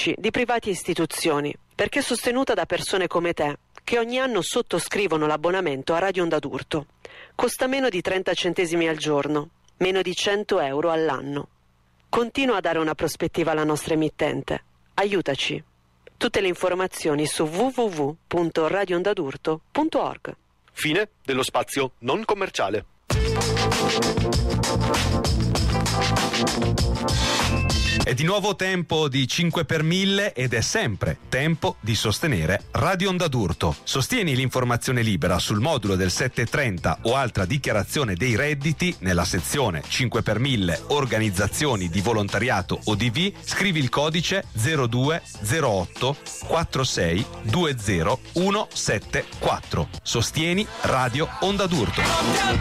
pubblici, di privati e istituzioni, perché è sostenuta da persone come te, che ogni anno sottoscrivono l'abbonamento a Radio Onda d'Urto. Costa meno di 30 centesimi al giorno, meno di 100 euro all'anno. Continua a dare una prospettiva alla nostra emittente. Aiutaci. Tutte le informazioni su www.radioondadurto.org. Fine dello spazio non commerciale. È di nuovo tempo di 5 per 1000 ed è sempre tempo di sostenere Radio Onda d'Urto. Sostieni l'informazione libera sul modulo del 730 o altra dichiarazione dei redditi nella sezione 5 per 1000 organizzazioni di volontariato ODV. Scrivi il codice 0208 46 20 174. Sostieni Radio Onda d'Urto.